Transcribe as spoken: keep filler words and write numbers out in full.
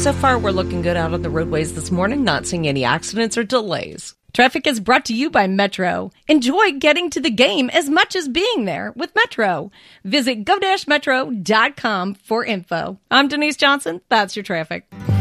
So far, we're looking good out on the roadways this morning, not seeing any accidents or delays. Traffic is brought to you by Metro. Enjoy getting to the game as much as being there with Metro. Visit go dash metro dot com for info. I'm Denise Johnson. That's your traffic.